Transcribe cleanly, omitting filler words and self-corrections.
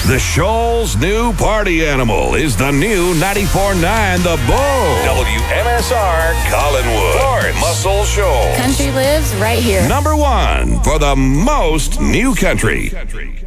The Shoal's new party animal is the new 94.9 The Bull. WMSR Collinwood. Lord Muscle Shoals. Country lives right here. Number one for the most new country.